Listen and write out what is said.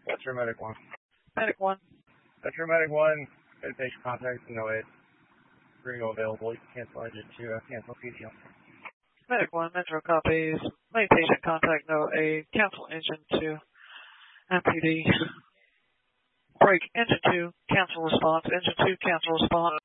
Metro Medic 1. Medic 1. Metro Medic 1, medication contact, no aid. Ringo available, you can cancel engine 2, cancel PDL. Medic 1, Metro copies. Medication contact, no aid. Cancel engine 2, MPD. Break engine 2, cancel response. Engine 2, cancel response.